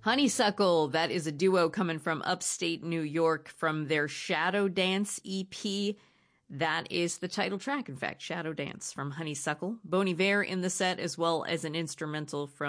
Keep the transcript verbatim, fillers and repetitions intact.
Honeysuckle, that is a duo coming from upstate New York from their Shadow Dance E P. That is the title track, in fact, Shadow Dance from Honeysuckle. Bon Iver in the set, as well as an instrumental from